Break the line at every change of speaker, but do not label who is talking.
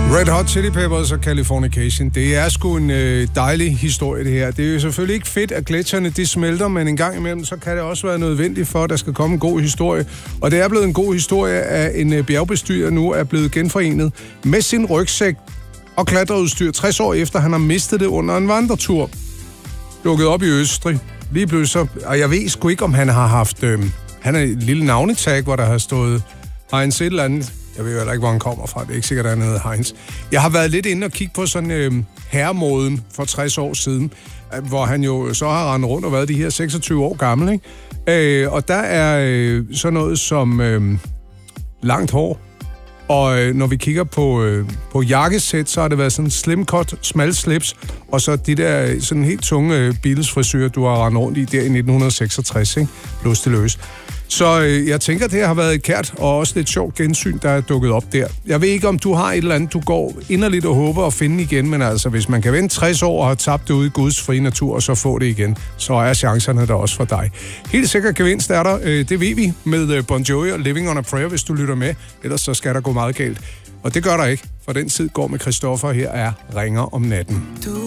Red Hot Chili Peppers og Californication. Det er sgu en dejlig historie, det her. Det er jo selvfølgelig ikke fedt, at gletsjerne de smelter, men en gang imellem, så kan det også være nødvendigt for, at der skal komme en god historie. Og det er blevet en god historie, at en bjergbestiger nu er blevet genforenet med sin rygsæk og klatreudstyr 60 år efter, han har mistet det under en vandretur. Dukket op i Østrig. Lige pludselig, og jeg ved sgu ikke, om han har haft... han er et lille navnetag, hvor der har stået Heinz et eller andet. Jeg ved jo heller ikke, hvor han kommer fra. Det er ikke sikkert, at han hedder Heinz. Jeg har været lidt inde og kigge på sådan herremoden for 60 år siden, hvor han jo så har rendt rundt og været de her 26 år gammel, ikke? Og der er sådan noget som langt hår. Og når vi kigger på jakkesæt, så har det været sådan slim cut, smal slips, og så de der sådan helt tunge Beatles-frisyrer, du har rendt rundt i der i 1966, ikke? Plus det løs. Så jeg tænker, det har været et kært og også lidt sjovt gensyn, der er dukket op der. Jeg ved ikke, om du har et eller andet, du går inderligt og håber at finde igen, men altså, hvis man kan vente 60 år og have tabt det ude i Guds frie natur, og så få det igen, så er chancerne der også for dig. Helt sikkert gevinst er der, det ved vi, med Bon Jovi og Living on a Prayer, hvis du lytter med. Ellers så skal der gå meget galt. Og det gør der ikke, for den tid går med Christoffer. Her er Ringer om natten.